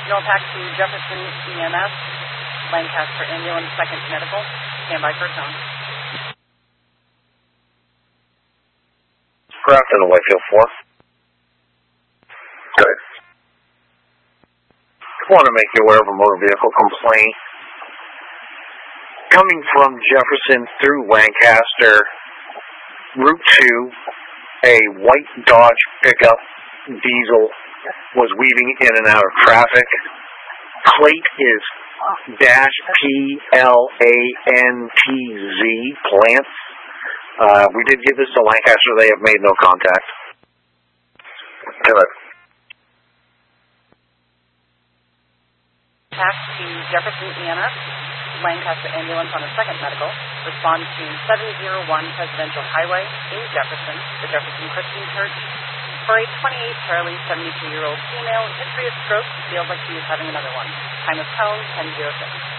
Norpac to Jefferson EMS, Lancaster Ambulance, 2nd Medical. Stand by for tone. Grafton to Whitefield 4. Good. I want to make you aware of a motor vehicle complaint coming from Jefferson through Lancaster, Route 2. A white Dodge pickup diesel was weaving in and out of traffic. Plate is -PLANTZ, plants. We did give this to Lancaster. They have made no contact. Good. Pass to Jefferson EMS, Lancaster Ambulance on a 2nd Medical. Respond to 701 Presidential Highway in Jefferson, the Jefferson Christian Church, for a 28 Charlie, 72-year-old female, history of stroke, feels like she is having another one. Time of tone, 10:06.